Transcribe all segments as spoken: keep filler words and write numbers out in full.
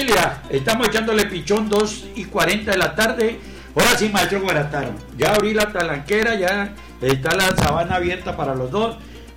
familia, estamos echándole pichón dos y cuarenta de la tarde. Ahora sí, maestro Guarataro, ya abrí la talanquera, ya está la sabana abierta para los dos.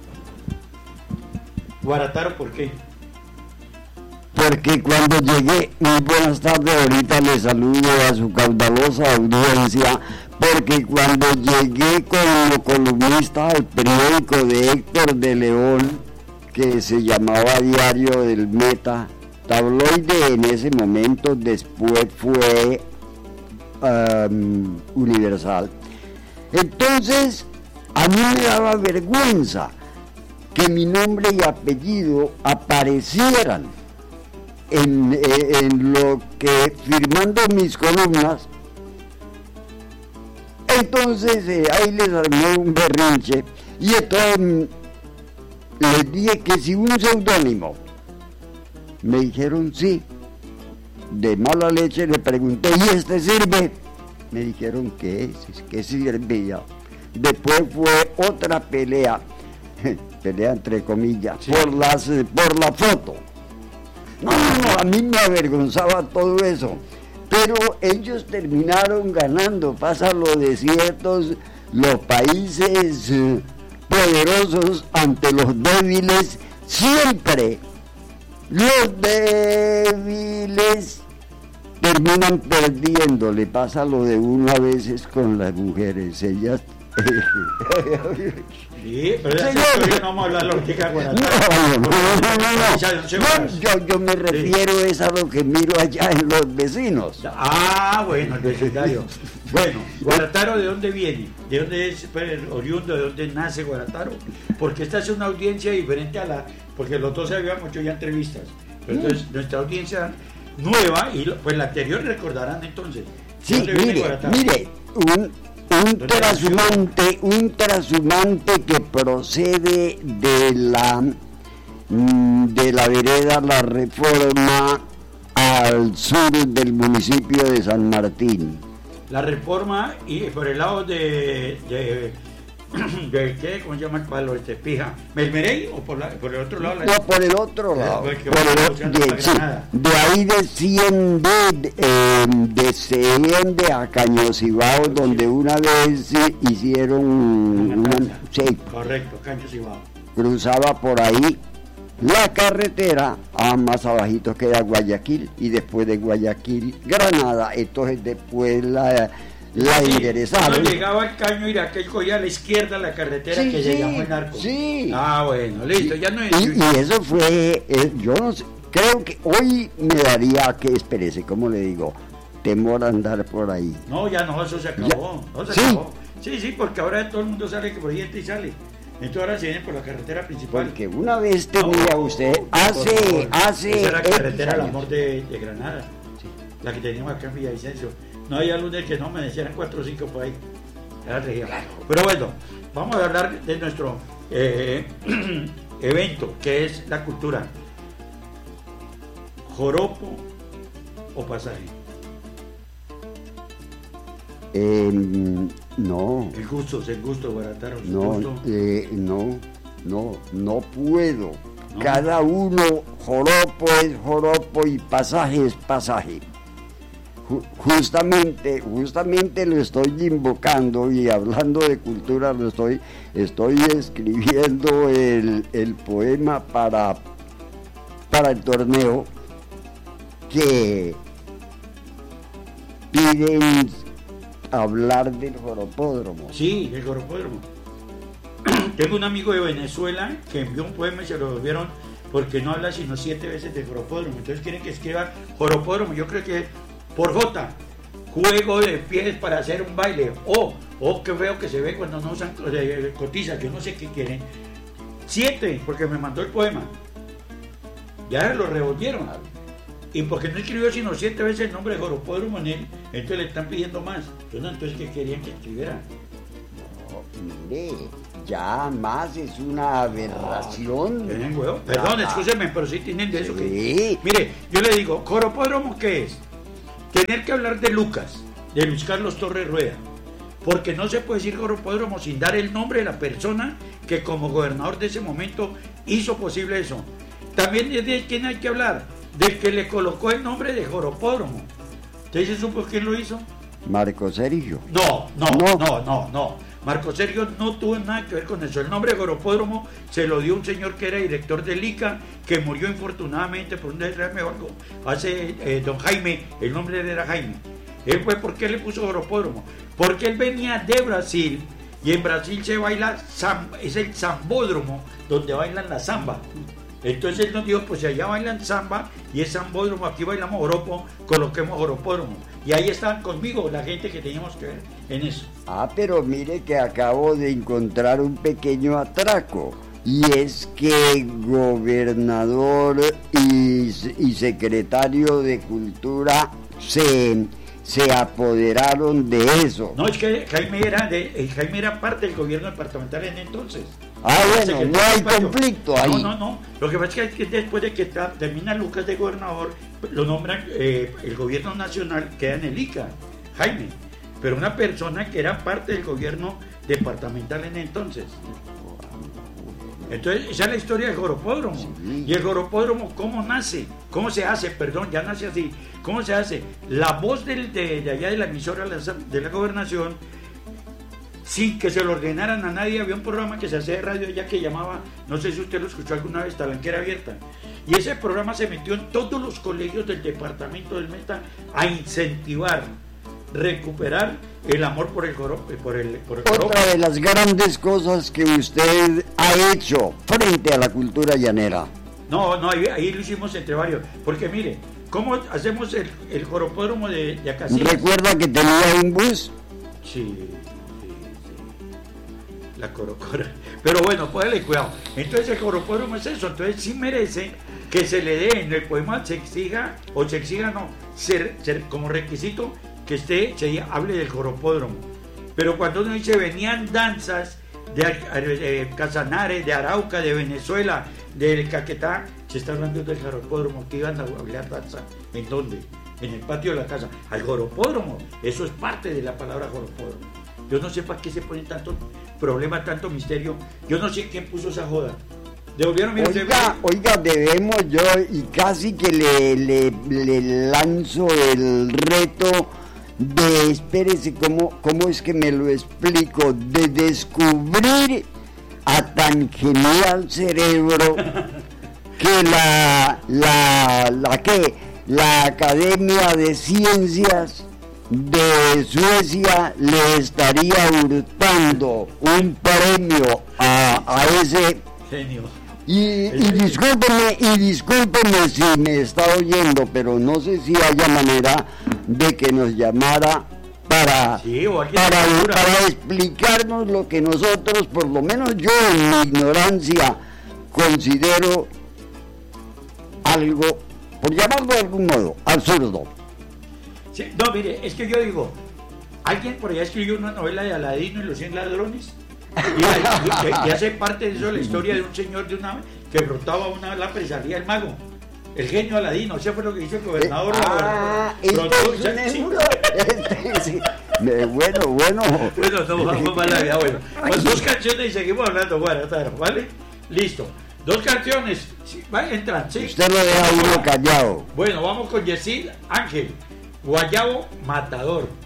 Guarataro, ¿por qué? Porque cuando llegué, muy buenas tardes, ahorita le saludo a su caudalosa audiencia, porque cuando llegué como columnista al periódico de Héctor de León, que se llamaba Diario del Meta, tabloide en ese momento, después fue um, Universal. Entonces, a mí me daba vergüenza que mi nombre y apellido aparecieran en, en lo que, firmando mis columnas. Entonces eh, ahí les armé un berrinche y entonces les dije que si un seudónimo. Me dijeron sí. De mala leche le pregunté, ¿y este sirve? Me dijeron que es, que servía. Después fue otra pelea, pelea entre comillas, sí, por las por la foto. No, no, a mí me avergonzaba todo eso. Pero ellos terminaron ganando. Pasa lo de ciertos, los países eh, poderosos ante los débiles, siempre los débiles terminan perdiendo. Le pasa lo de uno a veces con las mujeres, ellas... Sí, pero ya no vamos a hablar lo que no, no, no, no, no. Yo, yo me refiero sí. es a lo que miro allá en los vecinos. Ah, bueno, el vecindario. Bueno, Guarataro, ¿de dónde viene? ¿De dónde es pues, oriundo? ¿De dónde nace Guarataro? Porque esta es una audiencia diferente a la... Porque los dos habíamos hecho ya entrevistas. Pero entonces, mm. nuestra audiencia nueva, y pues la anterior recordarán entonces. Sí, mire, mire, un... Un trashumante, un trashumante que procede de la de la vereda La Reforma al sur del municipio de San Martín. La Reforma y por el lado de, de, de ¿qué? ¿Cómo se llama el palo este? Pija. ¿Melmerey o por, la, por el otro lado? La... No, por el otro lado. Por el, de, sí, de ahí desciende, eh, desciende a Cañocibao, donde una vez hicieron una, una, sí, correcto, Cañocibao. Cruzaba por ahí la carretera, a más abajito queda Guayaquil, y después de Guayaquil, Granada. Entonces después la... la sí, enderezaron. Cuando llegaba al Caño Iraquel, cogía a la izquierda la carretera sí, que sí, llegamos en Arco. Sí. Ah, bueno, listo, sí, ya no es. Y, y eso fue, eh, yo no sé, creo que hoy me daría que, espérese, ¿cómo le digo? Temor a andar por ahí. No, ya no, eso se acabó. No, se ¿Sí? acabó. Sí, sí, porque ahora todo el mundo sale que por ahí entra y sale. Entonces ahora se viene por la carretera principal. Porque una vez tenía no, usted, hace, hace... Esa era la carretera El Amor de, de Granada, sí, la que teníamos acá en Villavicencio. No hay lunes que no me decían cuatro o cinco por ahí. Era región. Pero bueno, vamos a hablar de nuestro eh, evento, que es la cultura. ¿Joropo o pasaje? Eh, no. El gusto, el gusto, Guarataro. No, eh, no, no, no puedo. ¿No? Cada uno, joropo es joropo y pasaje es pasaje. Justamente, justamente lo estoy invocando y hablando de cultura, lo estoy, estoy escribiendo el, el poema para, para el torneo que piden hablar del joropódromo. Sí, el joropódromo. Tengo un amigo de Venezuela que envió un poema y se lo devolvieron porque no habla sino siete veces del joropódromo. Entonces quieren que escriba joropódromo. Yo creo que por J, juego de pies para hacer un baile. O, oh, qué feo que se ve cuando no usan cotizas. Yo no sé qué quieren. Siete, porque me mandó el poema. Ya lo revolvieron. Y porque no escribió sino siete veces el nombre de joropódromo en él, entonces le están pidiendo más. Entonces, ¿qué querían que escribiera? No, mire, ya más es una aberración. ¿Tienen huevo? Perdón, ah, escúcheme, pero sí tienen de eso. Sí. Que... Mire, yo le digo, ¿joropódromo qué es? Tener que hablar de Lucas, de Luis Carlos Torres Rueda, porque no se puede decir joropódromo sin dar el nombre de la persona que como gobernador de ese momento hizo posible eso. También de quién hay que hablar, del que le colocó el nombre de Joropódromo. ¿Usted se supo quién lo hizo? Marco Sergio. No, no, No. no, no, no. Marco Sergio no tuvo nada que ver con eso. El nombre de Joropódromo se lo dio un señor que era director del I C A, que murió infortunadamente por un derrame o algo. Hace eh, don Jaime, el nombre de él era Jaime. Él fue, ¿por qué le puso Joropódromo? Porque él venía de Brasil y en Brasil se baila, samba, es el zambódromo donde bailan la samba. Entonces él nos dijo, pues si allá bailan samba y es zambódromo, aquí bailamos joropo, coloquemos Joropódromo. Y ahí estaban conmigo la gente que teníamos que ver en eso. Ah, pero mire que acabo de encontrar un pequeño atraco. Y es que gobernador y, y secretario de Cultura se, se apoderaron de eso. No, es que Jaime era, de, Jaime era parte del gobierno departamental en entonces. Ah, bueno, no hay conflicto ahí. No, no, no. Lo que pasa es que después de que ta, termina Lucas de gobernador, lo nombran eh, el gobierno nacional, queda en el I C A, Jaime. Pero una persona que era parte del gobierno departamental en entonces. Entonces, esa es la historia del Joropódromo. Sí. Y el Joropódromo, ¿cómo nace? ¿Cómo se hace? Perdón, ya nace así. ¿Cómo se hace? La voz del, de, de allá de la emisora de la gobernación, sin que se lo ordenaran a nadie, había un programa que se hacía de radio allá que llamaba, no sé si usted lo escuchó alguna vez, Talanquera Abierta. Y ese programa se metió en todos los colegios del departamento del Meta a incentivar, recuperar el amor por el joropo. Por el, por el joropo. Otra de las grandes cosas que usted ha hecho frente a la cultura llanera. No, no, ahí, ahí lo hicimos entre varios. Porque mire, ¿cómo hacemos el, el joropódromo de, de Acacias? ¿Recuerda que tenía un bus? Sí, sí, sí. La corocora. Pero bueno, póngale cuidado. Entonces el joropódromo es eso. Entonces sí merece que se le dé en el poema, se exija, o se exija no, ser, ser como requisito que esté, se hable del joropódromo. Pero cuando uno dice venían danzas de, de, de Casanares, de Arauca, de Venezuela, de Caquetá, se está hablando del joropódromo, que iban a bailar danza. ¿En dónde? En el patio de la casa. Al joropódromo. Eso es parte de la palabra joropódromo. Yo no sé para qué se ponen tanto problema, tanto misterio. Yo no sé quién puso esa joda. Devolvieron, mira, oiga, oiga, debemos yo, y casi que le, le, le lanzo el reto de, espérese, ¿cómo, ¿cómo es que me lo explico? De descubrir a tan genial cerebro que la, la, la, ¿qué? La Academia de Ciencias de Suecia le estaría hurtando un premio a, a ese genio. Y, y discúlpeme, y discúlpeme si me está oyendo, pero no sé si haya manera de que nos llamara para, sí, para, para explicarnos lo que nosotros, por lo menos yo en mi ignorancia, considero algo, por llamarlo de algún modo, absurdo. Sí, no, mire, es que yo digo, alguien por allá escribió una novela de Aladino y los cien ladrones. Y, y, y hace parte de eso la historia de un señor de una que brotaba una lámpara y salía el mago, el genio Aladino. Eso fue lo que hizo el gobernador. Eh, ah, brotó, este es sí. este, sí. Bueno, bueno. Bueno, no vamos a la vida. Bueno, pues dos canciones y seguimos hablando. Bueno, ¿vale? Listo. Dos canciones. Sí, va, entran, sí. Usted lo deja uno callado. Bueno, vamos con Yesid Ángel, Guayabo Matador.